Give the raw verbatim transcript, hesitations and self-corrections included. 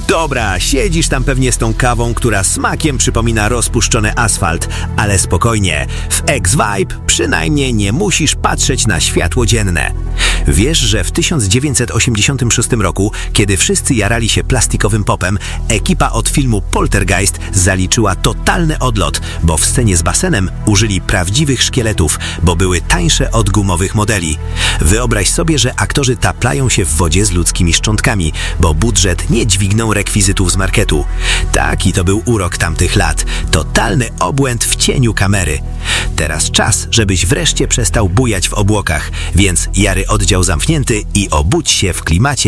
Dobra, siedzisz tam pewnie z tą kawą, która smakiem przypomina rozpuszczony asfalt, ale spokojnie, w X-Vibe przynajmniej nie musisz patrzeć na światło dzienne. Wiesz, że w tysiąc dziewięćset osiemdziesiątym szóstym roku, kiedy wszyscy jarali się plastikowym popem, ekipa od filmu Poltergeist zaliczyła totalny odlot, bo w scenie z basenem użyli prawdziwych szkieletów, bo były tańsze od gumowych modeli. Wyobraź sobie, że aktorzy taplają się w wodzie z ludzkimi szczątkami, bo budżet nie dźwignął rekwizytów z marketu. Taki to był urok tamtych lat. Totalny obłęd w cieniu kamery. Teraz czas, żebyś wreszcie przestał bujać w obłokach, więc jary oddział zamknięty i obudź się w klimacie